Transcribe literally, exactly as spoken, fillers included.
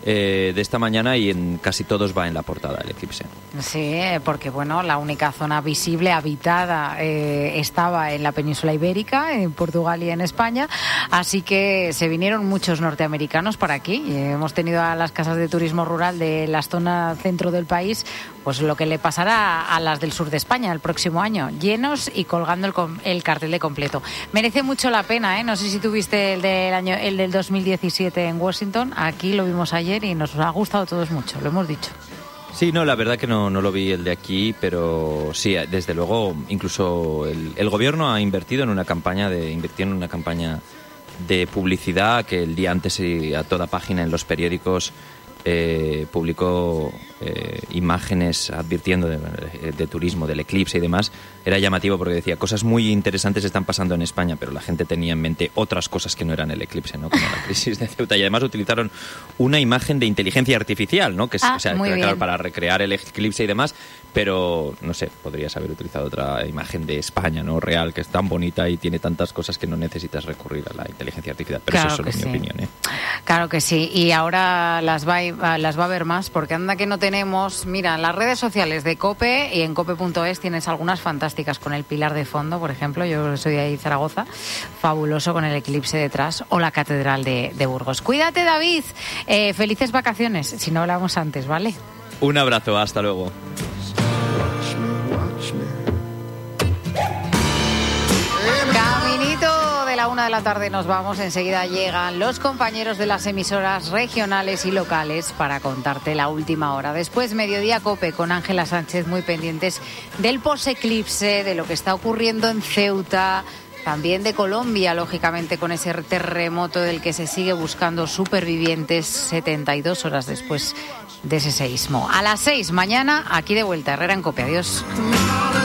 eh, de esta mañana y en casi todos va en la portada el eclipse. Sí, porque bueno, la única zona visible, habitada, eh, estaba en la península ibérica, en Portugal y en España, así que se vinieron muchos norteamericanos para aquí. Eh, hemos tenido a las casas de turismo rural de la zona centro del país, pues lo que le pasará a las del sur de España el próximo año, llenos y colgando el, el cartel de completo. Merece mucho la pena, ¿eh? No sé si tuviste el del año, el del dos mil diecisiete en Washington, aquí lo vimos ayer y nos ha gustado a todos mucho, lo hemos dicho. Sí, no, la verdad que no, no lo vi el de aquí, pero sí, desde luego, incluso el, el gobierno ha invertido en una campaña de invirtió en una campaña de publicidad que el día antes a toda página en los periódicos eh, publicó eh, imágenes advirtiendo de, de turismo, del eclipse y demás. Era llamativo porque decía, cosas muy interesantes están pasando en España, pero la gente tenía en mente otras cosas que no eran el eclipse, ¿no? Como la crisis de Ceuta. Y además utilizaron una imagen de inteligencia artificial, ¿no? Que es, ah, o sea, muy claro, bien. para recrear el eclipse y demás, pero no sé, podrías haber utilizado otra imagen de España, ¿no? Real, que es tan bonita y tiene tantas cosas que no necesitas recurrir a la inteligencia artificial. Pero claro eso es solo sí. mi opinión, ¿eh? Claro que sí, y ahora las va, a, las va a ver más, porque anda que no tenemos. Mira, en las redes sociales de COPE y en cope punto es tienes algunas fantásticas con el pilar de fondo, por ejemplo. Yo soy de ahí, Zaragoza, fabuloso con el eclipse detrás, o la catedral de, de Burgos. Cuídate, David, eh, felices vacaciones, si no hablamos antes, ¿vale? Un abrazo, hasta luego. Caminito de la una de la tarde nos vamos. Enseguida llegan los compañeros de las emisoras regionales y locales para contarte la última hora. Después, Mediodía Cope con Ángela Sánchez, muy pendientes del poseclipse, de lo que está ocurriendo en Ceuta, también de Colombia, lógicamente, con ese terremoto del que se sigue buscando supervivientes setenta y dos horas después de ese seísmo. A las seis, mañana, aquí de vuelta, Herrera en Cope. Adiós.